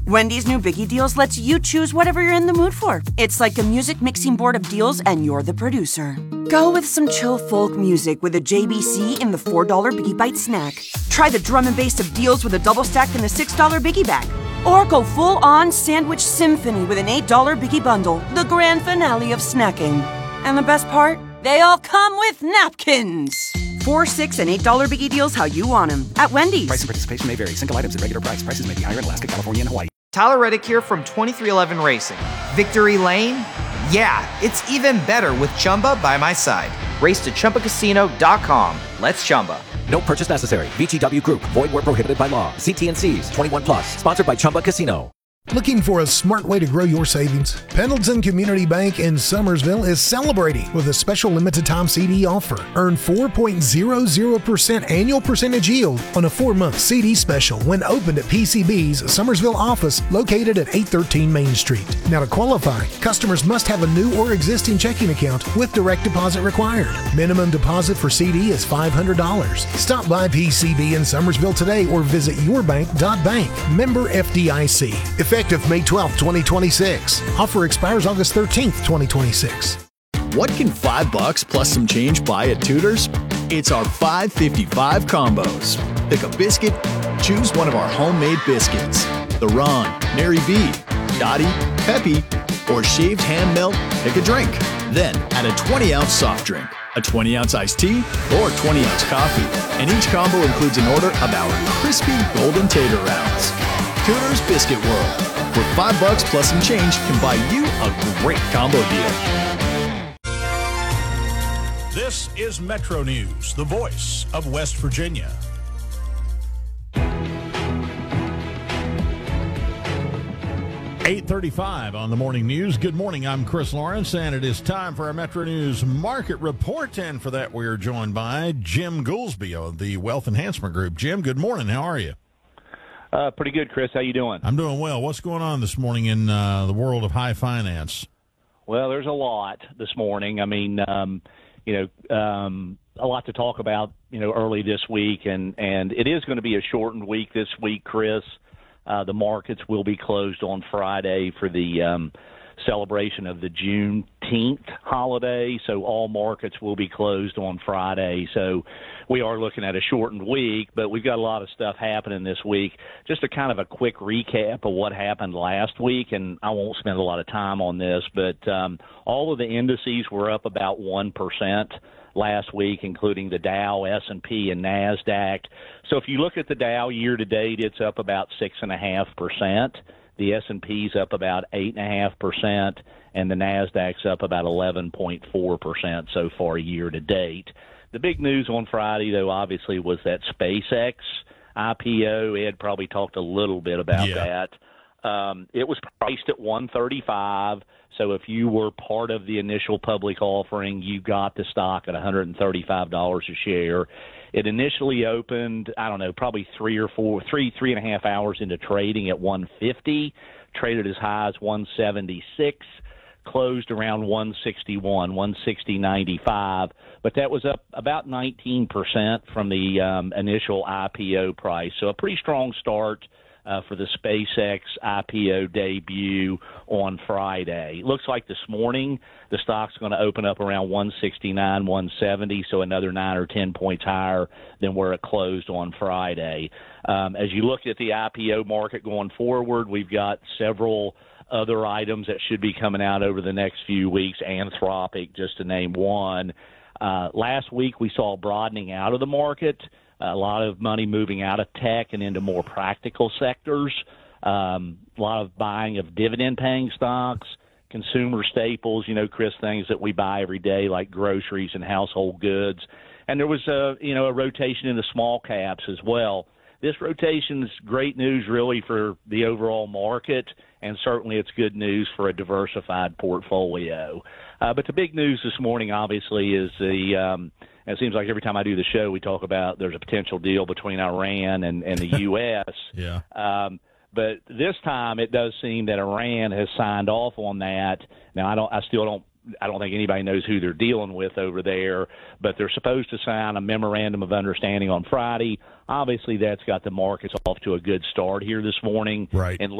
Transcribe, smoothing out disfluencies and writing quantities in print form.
Wendy's new Biggie Deals lets you choose whatever you're in the mood for. It's like a music mixing board of deals, and you're the producer. Go with some chill folk music with a JBC in the $4 Biggie Bite snack. Try the drum and bass of deals with a double stack in the $6 Biggie Bag. Or go full-on sandwich symphony with an $8 Biggie Bundle, the grand finale of snacking. And the best part? They all come with napkins. $4, $6, and $8 Biggie Deals how you want them at Wendy's. Price and participation may vary. Single items at regular price. Prices may be higher in Alaska, California, and Hawaii. Tyler Reddick here from 2311 Racing. Victory Lane? Yeah, it's even better with Chumba by my side. Race to ChumbaCasino.com. Let's Chumba. No purchase necessary. VGW Group. Void where prohibited by law. See T&Cs. 21 plus. Sponsored by Chumba Casino. Looking for a smart way to grow your savings? Pendleton Community Bank in Summersville is celebrating with a special limited time CD offer. Earn 4.00% annual percentage yield on a 4-month CD special when opened at PCB's Summersville office located at 813 Main Street. Now to qualify, customers must have a new or existing checking account with direct deposit required. Minimum deposit for CD is $500. Stop by PCB in Summersville today or visit yourbank.bank. Member FDIC. Effective May 12, 2026. Offer expires August 13th, 2026. What can $5 plus some change buy at Tudor's? It's our $5.55 combos. Pick a biscuit, choose one of our homemade biscuits. The Ron, Mary B, Dottie, Peppy, or shaved ham melt, pick a drink. Then add a 20-ounce soft drink, a 20-ounce iced tea, or 20-ounce coffee. And each combo includes an order of our crispy golden tater rounds. Tudor's Biscuit World, where $5 plus some change can buy you a great combo deal. This is Metro News, the voice of West Virginia. $8:35 on the morning news. Good morning, I'm Chris Lawrence, and it is time for our Metro News Market Report. And for that, we are joined by Jim Goolsby of the Wealth Enhancement Group. Jim, good morning. How are you? Pretty good, Chris. How you doing? I'm doing well. What's going on this morning in the world of high finance? Well, there's a lot this morning. I mean, a lot to talk about, early this week, and it is going to be a shortened week this week, Chris. The markets will be closed on Friday for the celebration of the Juneteenth holiday, so all markets will be closed on Friday. So we are looking at a shortened week, but we've got a lot of stuff happening this week. Just a kind of a quick recap of what happened last week, and I won't spend a lot of time on this, but all of the indices were up about 1% last week, including the Dow, S&P, and NASDAQ. So if you look at the Dow year-to-date, it's up about 6.5%. The S&P's up about 8.5%, and the NASDAQ's up about 11.4% so far year-to-date. The big news on Friday, though, obviously, was that SpaceX IPO. Ed probably talked a little bit about that. It was priced at $135, so if you were part of the initial public offering, you got the stock at $135 a share. It initially opened, probably 3.5 hours into trading at $150, traded as high as $176, closed around $161, $160.95, but that was up about 19% from the initial IPO price. So a pretty strong start for the SpaceX IPO debut on Friday. Looks like this morning the stock's going to open up around $169, $170, so another 9 or 10 points higher than where it closed on Friday. As you look at the IPO market going forward, we've got several other items that should be coming out over the next few weeks, Anthropic, just to name one. Last week we saw broadening out of the market. A lot of money moving out of tech and into more practical sectors. A lot of buying of dividend-paying stocks, consumer staples, Chris, things that we buy every day like groceries and household goods. And there was a rotation into small caps as well. This rotation is great news really for the overall market, and certainly it's good news for a diversified portfolio. But the big news this morning, obviously, is it seems like every time I do the show, we talk about there's a potential deal between Iran and the U.S. Yeah. But this time it does seem that Iran has signed off on that. Now, I don't think anybody knows who they're dealing with over there, but they're supposed to sign a memorandum of understanding on Friday. Obviously, that's got the markets off to a good start here this morning. Right. And